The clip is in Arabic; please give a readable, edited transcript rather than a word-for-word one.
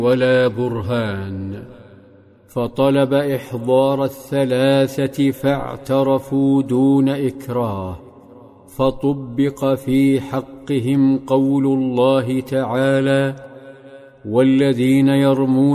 ولا برهان، فطلب إحضار الثلاثة فاعترفوا دون إكراه، فطبق في حقهم قول الله تعالى: والذين يرمون